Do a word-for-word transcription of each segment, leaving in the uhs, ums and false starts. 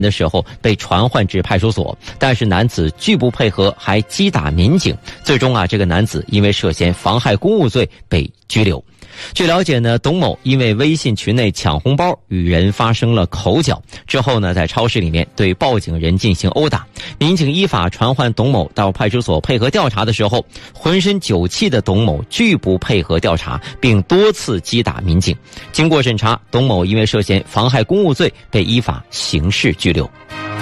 的时候被传唤至派出所，但是男子拒不配合，还击打民警。最终啊，这个男子因为涉嫌妨害公务罪被拘留。据了解呢，董某因为微信群内抢红包与人发生了口角，之后呢，在超市里面对报警人进行殴打。民警依法传唤董某到派出所配合调查的时候，浑身酒气的董某拒不配合调查，并多次击打民警。经过审查，董某因为涉嫌妨害公务罪被依法刑事拘留。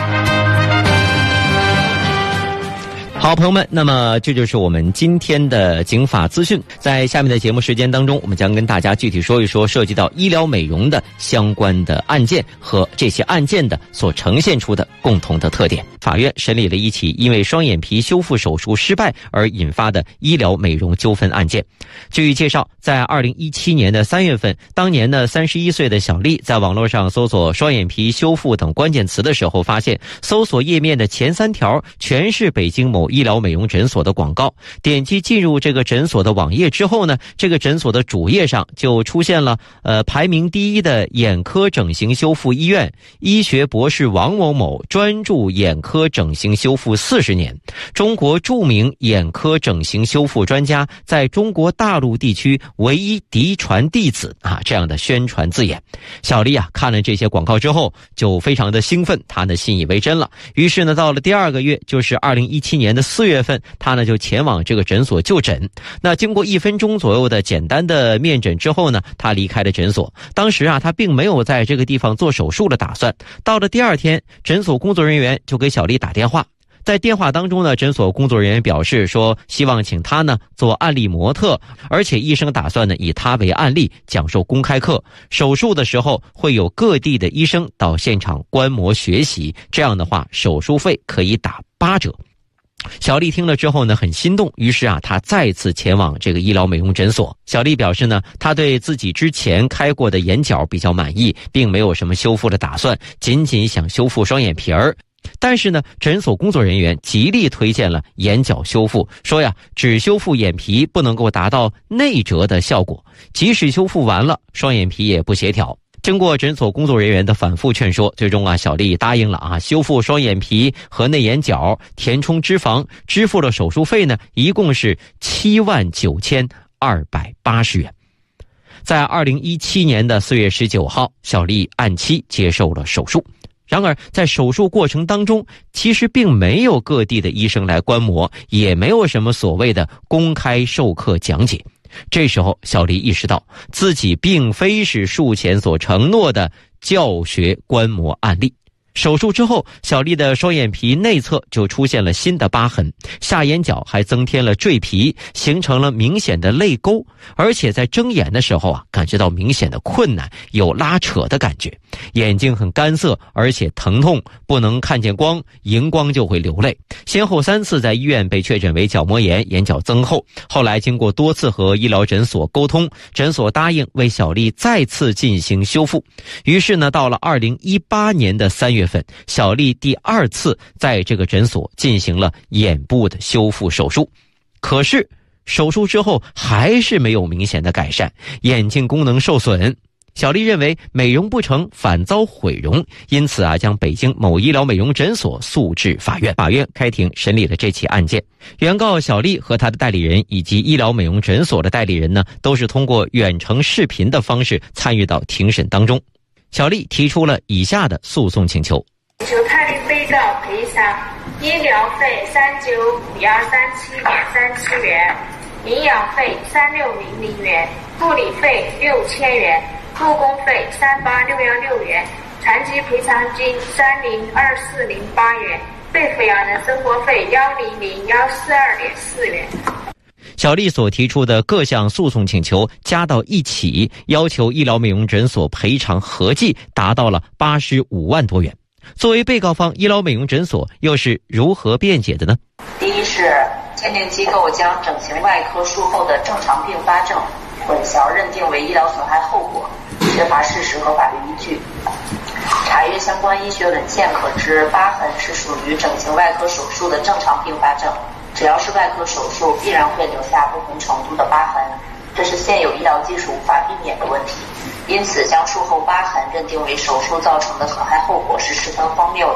好，朋友们，那么这就是我们今天的警法资讯。在下面的节目时间当中，我们将跟大家具体说一说涉及到医疗美容的相关的案件和这些案件的所呈现出的共同的特点。法院审理了一起因为双眼皮修复手术失败而引发的医疗美容纠纷案件。据介绍，在二零一七年的三月份，当年的三十一岁的小丽在网络上搜索双眼皮修复等关键词的时候，发现搜索页面的前三条全是北京某医疗美容诊所的广告。点击进入这个诊所的网页之后呢，这个诊所的主页上就出现了呃排名第一的眼科整形修复医院，医学博士王某某专注眼科整形修复四十年，中国著名眼科整形修复专家，在中国大陆地区唯一嫡传弟子啊，这样的宣传字眼。小丽啊看了这些广告之后就非常的兴奋，她呢信以为真了。于是呢，到了第二个月，就是二零一七年的四月份，她呢就前往这个诊所就诊。那经过一分钟左右的简单的面诊之后呢，她离开了诊所。当时啊，她并没有在这个地方做手术的打算。到了第二天，诊所工作人员就给小丽打电话。在电话当中呢，诊所工作人员表示说，希望请他呢做案例模特，而且医生打算呢以他为案例讲授公开课。手术的时候会有各地的医生到现场观摩学习，这样的话手术费可以打八折。小丽听了之后呢很心动，于是啊她再次前往这个医疗美容诊所。小丽表示呢，她对自己之前开过的眼角比较满意，并没有什么修复的打算，仅仅想修复双眼皮儿。但是呢，诊所工作人员极力推荐了眼角修复，说呀，只修复眼皮不能够达到内折的效果，即使修复完了，双眼皮也不协调。经过诊所工作人员的反复劝说，最终啊，小丽答应了啊，修复双眼皮和内眼角，填充脂肪，支付了手术费呢，一共是七万九千二百八十元。在二零一七年的四月十九号，小丽按期接受了手术。然而在手术过程当中，其实并没有各地的医生来观摩，也没有什么所谓的公开授课讲解。这时候小丽意识到自己并非是术前所承诺的教学观摩案例。手术之后，小丽的双眼皮内侧就出现了新的疤痕，下眼角还增添了赘皮，形成了明显的泪沟，而且在睁眼的时候啊，感觉到明显的困难，有拉扯的感觉，眼睛很干涩，而且疼痛，不能看见光，荧光就会流泪。先后三次在医院被确诊为角膜炎，眼角增厚。后来经过多次和医疗诊所沟通，诊所答应为小丽再次进行修复。于是呢，到了二零一八年的三月份，小丽第二次在这个诊所进行了眼部的修复手术。可是手术之后还是没有明显的改善，眼睛功能受损。小丽认为美容不成反遭毁容，因此啊，将北京某医疗美容诊所诉至法院。法院开庭审理了这起案件。原告小丽和她的代理人以及医疗美容诊所的代理人呢，都是通过远程视频的方式参与到庭审当中。小丽提出了以下的诉讼请求： 求他的被告赔偿医疗费三九五幺三七点三七元，营养费三六零零元，护理费六千元，护工费三八六幺六元，残疾赔偿金三零二四零八元，被抚养人生活费幺零零幺四二点四元。 小丽所提出的各项诉讼请求加到一起，要求医疗美容诊所赔偿合计达到了八十五万多元。作为被告方，医疗美容诊所又是如何辩解的呢？ 第一是鉴定机构将整形外科术后的正常并发症混淆认定为医疗损害后果，缺乏事实和法律依据。查阅相关医学文献可知，疤痕是属于整形外科手术的正常并发症，只要是外科手术必然会留下不同程度的疤痕，这是现有医疗技术无法避免的问题，因此将术后疤痕认定为手术造成的损害后果是十分荒谬的。